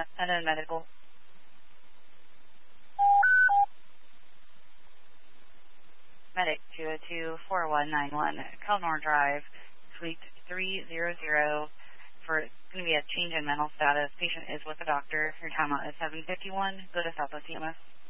Send in medical. Medic 202-4191, Kelnor Drive, Suite 300. For it's going to be a change in mental status. Patient is with the doctor. Your timeout is 7:51. Go to Southwest EMS.